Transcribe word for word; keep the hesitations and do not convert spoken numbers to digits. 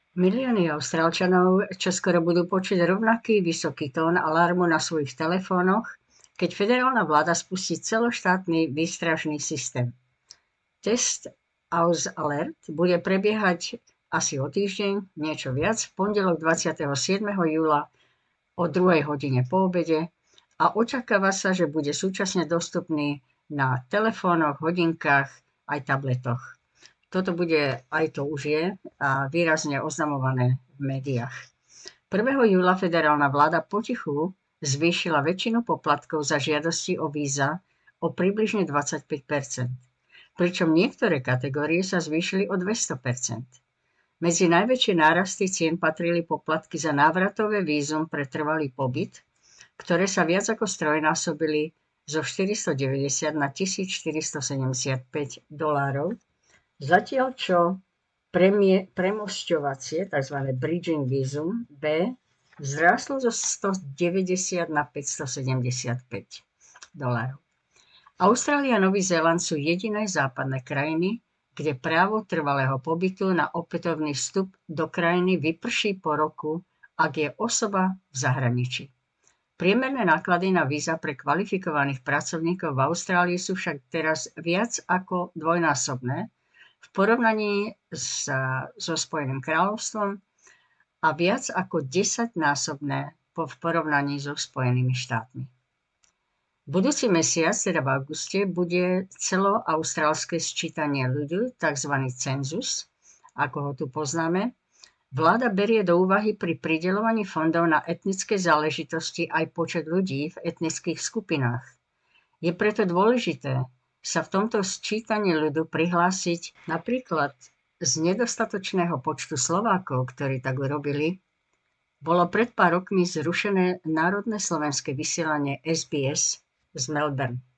Milióny Austrálčanov čoskoro budú počuť rovnaký vysoký tón alarmu na svojich telefónoch, keď federálna vláda spustí celoštátny výstražný systém. Test Aus Alert bude prebiehať asi o týždeň, niečo viac, v pondelok dvadsiateho siedmeho júla o druhej hodine po obede a očakáva sa, že bude súčasne dostupný na telefónoch, hodinkách aj tabletoch. Toto bude, aj to už je, a výrazne oznamované v médiách. prvého júla federálna vláda potichu zvýšila väčšinu poplatkov za žiadosti o víza o približne dvadsaťpäť percent, pričom niektoré kategórie sa zvýšili o dvesto percent. Medzi najväčšie nárasty cien patrili poplatky za návratové vízum pre trvalý pobyt, ktoré sa viac ako strojnásobili zo štyristodeväťdesiat na tisícštyristosedemdesiatpäť dolárov, zatiaľ čo premie, premosťovacie, tzv. Bridging vízum B, vzrástlo zo stodeväťdesiat na päťstosedemdesiatpäť dolárov. Austrália a Nový Zéland sú jediné západné krajiny, kde právo trvalého pobytu na opätovný vstup do krajiny vyprší po roku, ak je osoba v zahraničí. Priemerné náklady na víza pre kvalifikovaných pracovníkov v Austrálii sú však teraz viac ako dvojnásobné v porovnaní s, so Spojeným kráľovstvom a viac ako desaťnásobné v porovnaní so Spojenými štátmi. Budúci mesiac, teda v auguste, bude celoaustrálske sčítanie ľudu, tzv. Cenzus, ako ho tu poznáme. Vláda berie do úvahy pri prideľovaní fondov na etnické záležitosti aj počet ľudí v etnických skupinách. Je preto dôležité sa v tomto sčítaní ľudu prihlásiť napríklad z nedostatočného počtu Slovákov, ktorí tak urobili. Bolo pred pár rokmi zrušené národné slovenské vysielanie es bí es z Melbourne.